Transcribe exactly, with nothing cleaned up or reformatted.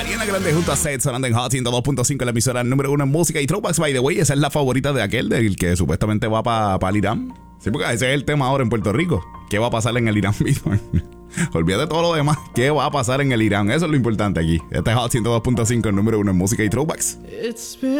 Ariana Grande junto a Seth sonando en Hot ciento dos punto cinco, la emisora número uno en música y throwbacks. By the way, esa es la favorita de aquel, del que supuestamente va para pa el Irán. Sí, porque ese es el tema ahora en Puerto Rico. ¿Qué va a pasar en el Irán, Víctor? Olvídate de todo lo demás. ¿Qué va a pasar en el Irán? Eso es lo importante aquí. Este es Hot ciento dos punto cinco, el número uno en música y throwbacks.